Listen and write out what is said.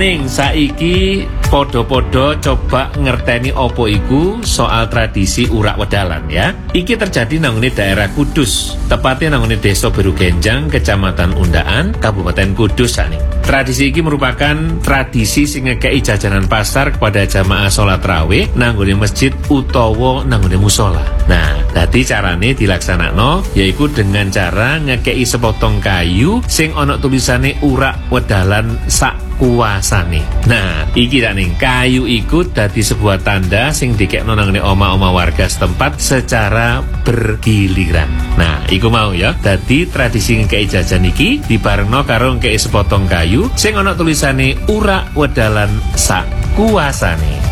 Ning saiki podo-podo coba ngerteni opo iku soal tradisi urak wedalan ya. Iki terjadi nanggone daerah Kudus, tepatnya nanggone Desa Berugenjang, Kecamatan Undaan, Kabupaten Kudus nih. Tradisi iki merupakan tradisi sing ngekei jajanan pasar kepada jamaah sholat rawih nanggone masjid utawa nanggone musola. Nah, dadi carane dilaksanakno yaiku dengan cara ngekei sepotong kayu sing ana tulisane urak wedalan sak kuasane. Nah, iki dak ning kayu iku dadi sebuah tanda sing dikekno nang oma-oma warga setempat secara bergiliran. Nah, iku mau ya. Dadi tradisi ngekei jajan iki dibarengno karo ngekei sepotong kayu sing ana tulisane urak wedalan sak kuasane.